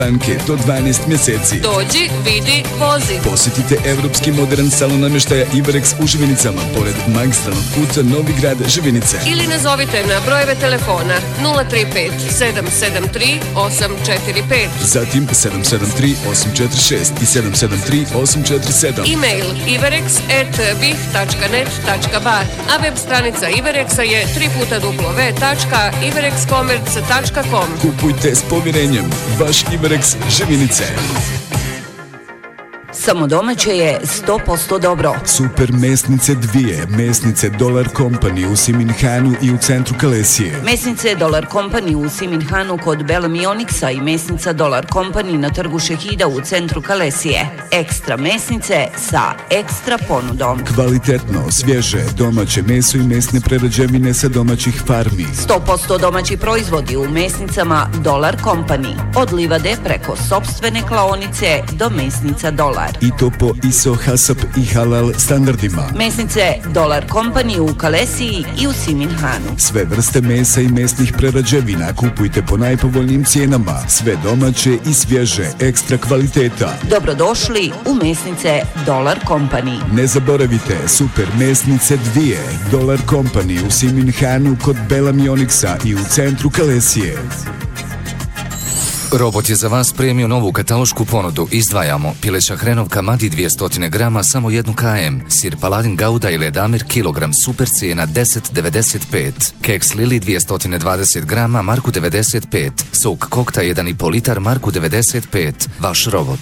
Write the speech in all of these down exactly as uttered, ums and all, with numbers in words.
banke do dvanaest mjeseci. Dođi, vidi, vozi. Posjetite Evropski modern salon namještaja Iverex u Živinicama, pored magistralnog puta Novi Grad Živinice. Ili nazovite na brojeve telefona nula tri pet sedam sedam tri osam četiri pet. Zatim sedam sedam tri osam četiri šest i sedam sedam tri osam četiri sedam. E-mail iverex at bih tačka net tačka bar, a web stranica Iverexa je tri puta w tačka iverexcommerce tačka com. Kupujte s povjerenjem. Vaš Iverex Živinice. Samo domaće je sto posto dobro. Super mesnice dvije, mesnice Dolar Company u Siminhanu i u centru Kalesije. Mesnice Dolar Company u Siminhanu kod Belem i Oniksa i mesnica Dolar Company na trgu Šehida u centru Kalesije. Ekstra mesnice sa ekstra ponudom. Kvalitetno, svježe, domaće meso i mesne prerađevine sa domaćih farmi. sto posto domaći proizvodi u mesnicama Dolar Company. Od livade preko sopstvene klaonice do mesnica Dolar. I to po I S O, HASAP i Halal standardima. Mesnice Dolar Company u Kalesiji i u Siminhanu. Sve vrste mesa i mesnih prerađevina kupujte po najpovoljnijim cijenama. Sve domaće i svježe, ekstra kvaliteta. Dobrodošli u mesnice Dolar Company. Ne zaboravite, super mesnice dvije, Dolar Company u Siminhanu kod Bela Mioniksa i u centru Kalesije. Robot je za vas premio novu katalošku ponudu. Izdvajamo pileća hrenovka Madi dvjesto grama, samo jedan kilogram, sir Paladin Gouda ili Edamir kilogram, super cijena deset devedeset pet, keks Lili dvjesto dvadeset grama, marku devedeset pet, sok kokta jedan i pol litar, marku devedeset pet, vaš robot.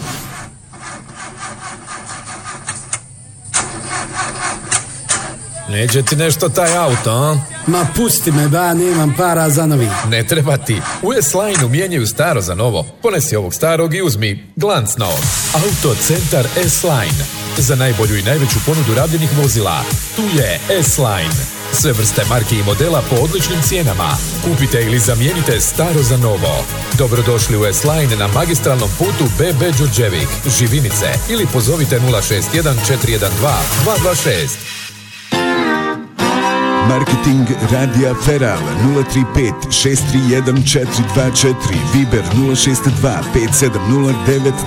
Neće ti nešto taj auto, a? Ma pusti me, ba, nemam para za novi. Ne treba ti. U S-Line-u mijenjaju staro za novo. Ponesi ovog starog i uzmi glanc novog. Auto Centar S-Line. Za najbolju i najveću ponudu rabljenih vozila. Tu je S-Line. Sve vrste marke i modela po odličnim cijenama. Kupite ili zamijenite staro za novo. Dobrodošli u S-Line na magistralnom putu B B Đurđevik, Živinice, ili pozovite nula šest jedan četiri jedan dva dva dva šest. Marketing Radija Feral nula tri pet šest tri jedan četiri dva četiri, Viber nula šest dva pet sedam nula devet